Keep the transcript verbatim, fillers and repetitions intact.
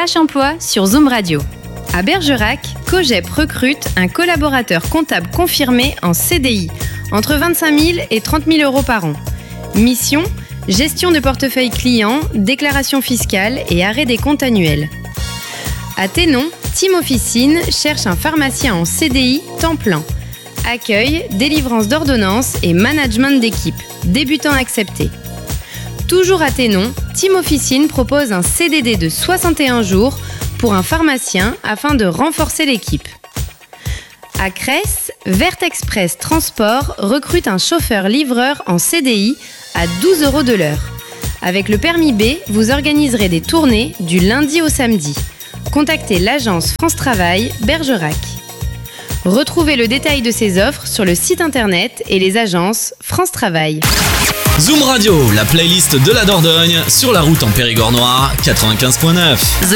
Flash Emploi sur Zoom Radio. À Bergerac, Cogep recrute un collaborateur comptable confirmé en C D I, entre vingt-cinq mille et trente mille euros par an. Mission, gestion de portefeuille client, déclaration fiscale et arrêt des comptes annuels. À Thénon, Team Officine cherche un pharmacien en C D I temps plein. Accueil, délivrance d'ordonnances et management d'équipe. Débutants acceptés. Toujours à Thénon, Team Officine propose un C D D de soixante et un jours pour un pharmacien afin de renforcer l'équipe. À Cress, Vert Express Transport recrute un chauffeur-livreur en C D I à douze euros de l'heure. Avec le permis B, vous organiserez des tournées du lundi au samedi. Contactez l'agence France Travail Bergerac. Retrouvez le détail de ces offres sur le site internet et les agences France Travail. Zoom Radio, la playlist de la Dordogne, sur la route en Périgord noir quatre-vingt-quinze neuf.